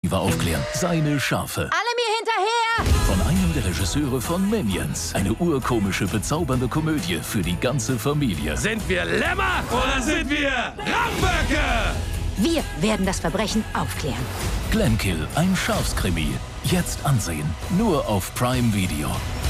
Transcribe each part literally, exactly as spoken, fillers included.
aufklären. Seine Schafe. Alle mir hinterher! Von einem der Regisseure von Minions. Eine urkomische, bezaubernde Komödie für die ganze Familie. Sind wir Lämmer oder sind wir Ramböcke? Wir werden das Verbrechen aufklären. Glenkill, ein Schafskrimi. Jetzt ansehen. Nur auf Prime Video.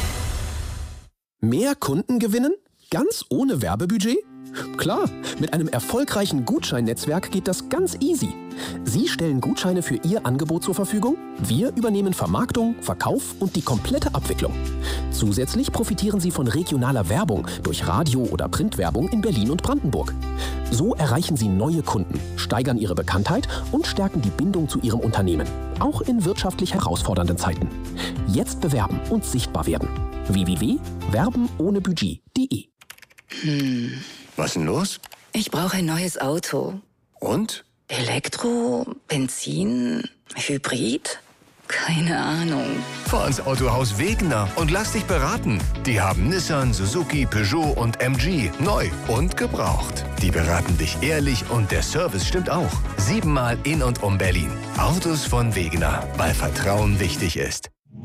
Mehr Kunden gewinnen? Ganz ohne Werbebudget? Klar, mit einem erfolgreichen Gutscheinnetzwerk geht das ganz easy. Sie stellen Gutscheine für Ihr Angebot zur Verfügung, wir übernehmen Vermarktung, Verkauf und die komplette Abwicklung. Zusätzlich profitieren Sie von regionaler Werbung durch Radio- oder Printwerbung in Berlin und Brandenburg. So erreichen Sie neue Kunden, steigern Ihre Bekanntheit und stärken die Bindung zu Ihrem Unternehmen, auch in wirtschaftlich herausfordernden Zeiten. Jetzt bewerben und sichtbar werden. w w w punkt werben ohne budget punkt de Hm. Was denn los? Ich brauche ein neues Auto. Und? Elektro, Benzin, Hybrid? Keine Ahnung. Fahr ins Autohaus Wegener und lass dich beraten. Die haben Nissan, Suzuki, Peugeot und M G neu und gebraucht. Die beraten dich ehrlich und der Service stimmt auch. Siebenmal in und um Berlin. Autos von Wegener, weil Vertrauen wichtig ist.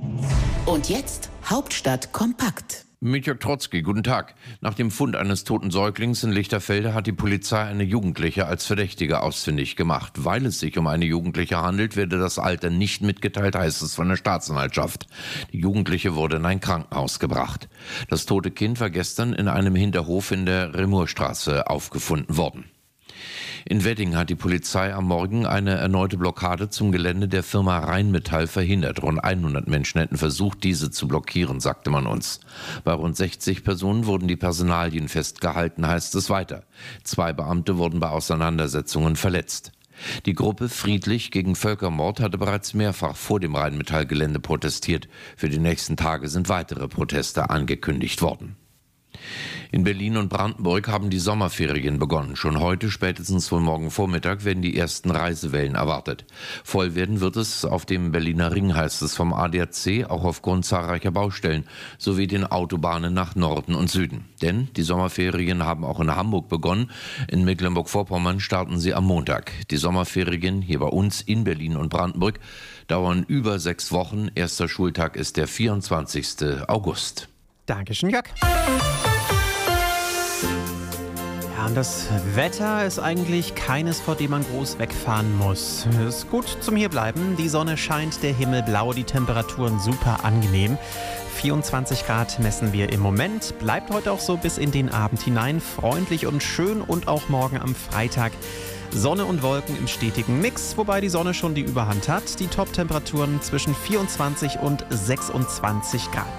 Und jetzt Hauptstadt kompakt. Mit Jörg Trotzki, guten Tag. Nach dem Fund eines toten Säuglings in Lichterfelde hat die Polizei eine Jugendliche als Verdächtige ausfindig gemacht. Weil es sich um eine Jugendliche handelt, werde das Alter nicht mitgeteilt, heißt es von der Staatsanwaltschaft. Die Jugendliche wurde in ein Krankenhaus gebracht. Das tote Kind war gestern in einem Hinterhof in der Remurstraße aufgefunden worden. In Wedding hat die Polizei am Morgen eine erneute Blockade zum Gelände der Firma Rheinmetall verhindert. Rund hundert Menschen hätten versucht, diese zu blockieren, sagte man uns. Bei rund sechzig Personen wurden die Personalien festgehalten, heißt es weiter. Zwei Beamte wurden bei Auseinandersetzungen verletzt. Die Gruppe Friedlich gegen Völkermord hatte bereits mehrfach vor dem Rheinmetall-Gelände protestiert. Für die nächsten Tage sind weitere Proteste angekündigt worden. In Berlin und Brandenburg haben die Sommerferien begonnen. Schon heute, spätestens wohl morgen Vormittag, werden die ersten Reisewellen erwartet. Voll werden wird es auf dem Berliner Ring, heißt es vom A D A C, auch aufgrund zahlreicher Baustellen, sowie den Autobahnen nach Norden und Süden. Denn die Sommerferien haben auch in Hamburg begonnen. In Mecklenburg-Vorpommern starten sie am Montag. Die Sommerferien hier bei uns in Berlin und Brandenburg dauern über sechs Wochen. Erster Schultag ist der vierundzwanzigsten August. Dankeschön, Jörg. Ja, und das Wetter ist eigentlich keines, vor dem man groß wegfahren muss. Es ist gut zum Hierbleiben. Die Sonne scheint, der Himmel blau, die Temperaturen super angenehm. vierundzwanzig Grad messen wir im Moment. Bleibt heute auch so bis in den Abend hinein. Freundlich und schön und auch morgen am Freitag. Sonne und Wolken im stetigen Mix, wobei die Sonne schon die Überhand hat. Die Top-Temperaturen zwischen vierundzwanzig und sechsundzwanzig Grad.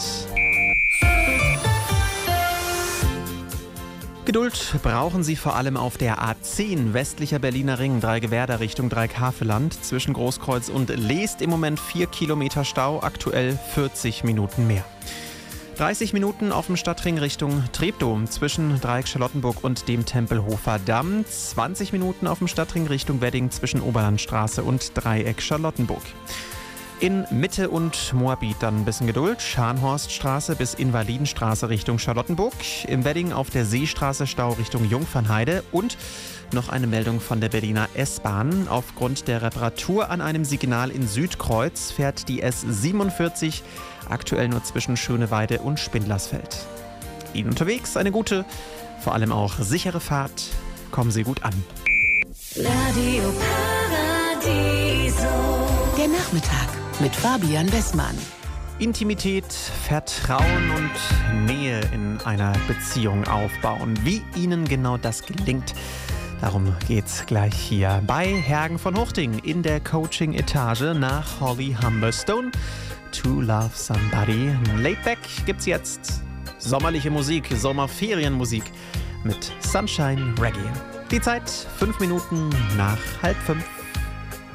Geduld brauchen Sie vor allem auf der A zehn, westlicher Berliner Ring, Dreigewerder Richtung Dreieckhaveland. Zwischen Großkreuz und Leest im Moment vier Kilometer Stau, aktuell vierzig Minuten mehr. dreißig Minuten auf dem Stadtring Richtung Treptow zwischen Dreieck Charlottenburg und dem Tempelhofer Damm. zwanzig Minuten auf dem Stadtring Richtung Wedding zwischen Oberlandstraße und Dreieck Charlottenburg. In Mitte und Moabit dann ein bisschen Geduld. Scharnhorststraße bis Invalidenstraße Richtung Charlottenburg. Im Wedding auf der Seestraße Stau Richtung Jungfernheide. Und noch eine Meldung von der Berliner S-Bahn. Aufgrund der Reparatur an einem Signal in Südkreuz fährt die S siebenundvierzig aktuell nur zwischen Schöneweide und Spindlersfeld. Ihnen unterwegs eine gute, vor allem auch sichere Fahrt. Kommen Sie gut an. Radio Paradiso. Der Nachmittag mit Fabian Westmann. Intimität, Vertrauen und Nähe in einer Beziehung aufbauen. Wie Ihnen genau das gelingt, darum geht's gleich hier bei Hergen von Huchting in der Coaching-Etage nach Holly Humberstone. To Love Somebody. Laidback gibt's jetzt. Sommerliche Musik, Sommerferienmusik mit Sunshine Reggae. Die Zeit fünf Minuten nach halb fünf.